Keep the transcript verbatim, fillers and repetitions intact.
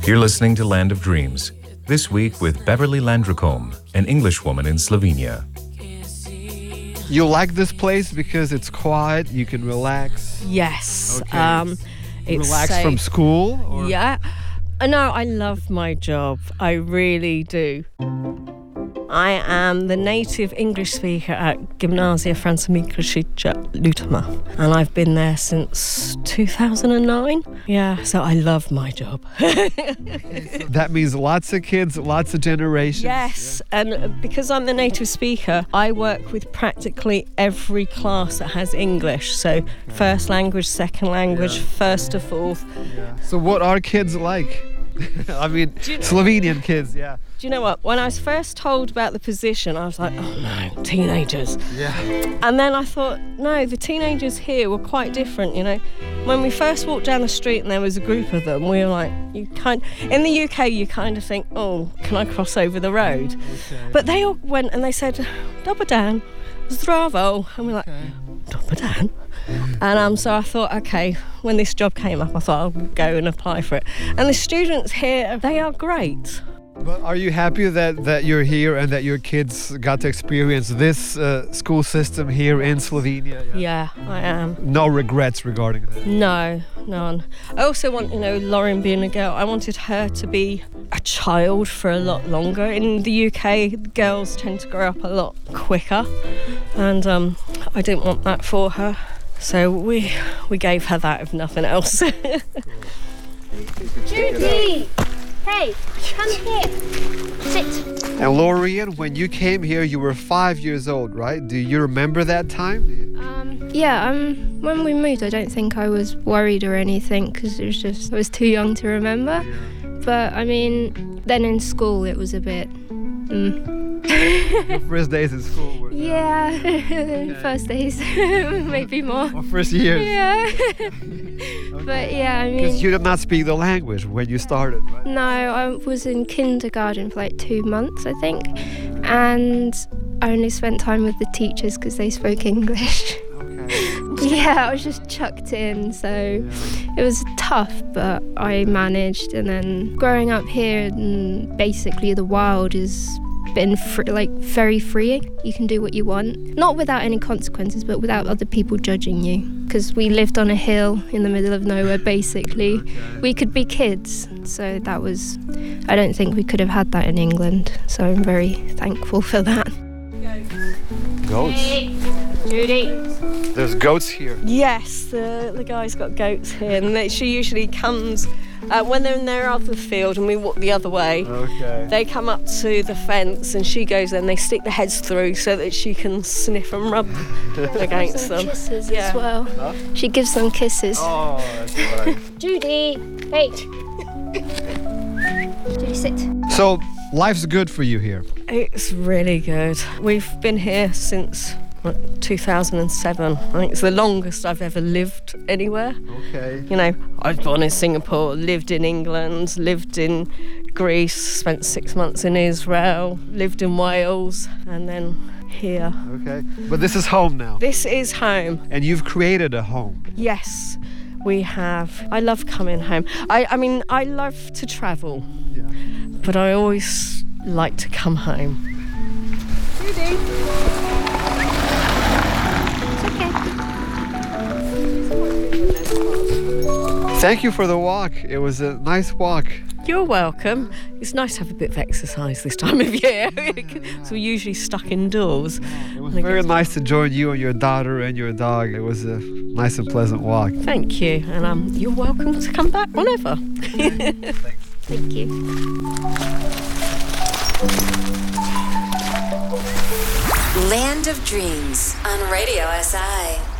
You're listening to Land of Dreams. This week with Beverly Landricombe, an Englishwoman in Slovenia. You like this place because it's quiet, you can relax? Yes. Okay. Um, it's relax safe. from school? Or? Yeah. Uh, No, I love my job. I really do. I am the native English speaker at Gimnasia Franca Mikrošića Lutama, and I've been there since two thousand nine. Yeah, so I love my job. That means lots of kids, lots of generations. Yes, and because I'm the native speaker, I work with practically every class that has English. So first language, second language, Yeah. first to fourth. Yeah. So what are kids like? I mean, Do you know- Slovenian kids, yeah. Do you know what? When I was first told about the position, I was like, oh no, teenagers. Yeah. And then I thought, no, the teenagers here were quite different, you know. When we first walked down the street and there was a group of them, we were like, you kind in the U K, you kind of think, oh, can I cross over the road? Okay. But they all went and they said, Dobar dan, zdravo. And we're like, Dobar dan? And um, so I thought, okay, when this job came up, I thought I'll go and apply for it. And the students here, they are great. But are you happy that, that you're here and that your kids got to experience this uh, school system here in Slovenia? Yeah, I am. No regrets regarding that? No, none. I also want, you know, Lauren being a girl, I wanted her to be a child for a lot longer. In the U K, girls tend to grow up a lot quicker, and um, I didn't want that for her. So we we gave her that, if nothing else. Judy! Hey, come here. Sit. And Lorian, when you came here, you were five years old, right? Do you remember that time? Um, yeah, um, when we moved, I don't think I was worried or anything because it was just, I was too young to remember. But, I mean, then in school it was a bit, mm. Your first days in school were... Yeah, first days, maybe more. Or first years? Yeah. But yeah, I Because mean, you did not speak the language when you started, right? no, I was in kindergarten for like two months, I think. And I only spent time with the teachers because they spoke English. Okay. Yeah, I was just chucked in, so it was tough, but I managed. And then growing up here, and basically the wild has been fr- like very freeing. You can do what you want, not without any consequences, but without other people judging you. Because we lived on a hill in the middle of nowhere, basically. Okay. We could be kids, so that was. I don't think we could have had that in England. So I'm very thankful for that. Goats? Judy. There's goats here. Yes, the, the guy's got goats here, and they, she usually comes uh, when they're in their other field and we walk the other way. Okay. They come up to the fence and she goes there and they stick their heads through so that she can sniff and rub against Some them. kisses Yeah. as well. Huh? She gives them kisses. Oh, that's right. Judy, wait. Judy, sit. So, life's good for you here. It's really good. We've been here since what, two thousand seven. I think it's the longest I've ever lived anywhere. Okay. You know, I was born in Singapore, lived in England, lived in Greece, spent six months in Israel, lived in Wales, and then here. Okay. But this is home now. This is home. And you've created a home. Yes, we have. I love coming home. I, I mean, I love to travel, Yeah. but I always like to come home. Judy. Thank you for the walk. It was a nice walk. You're welcome. It's nice to have a bit of exercise this time of year. So we're usually stuck indoors. It was very nice to join you and your daughter and your dog. It was a nice and pleasant walk. Thank you, and um, you're welcome to come back whenever. Thank you. Land of Dreams on Radio S I.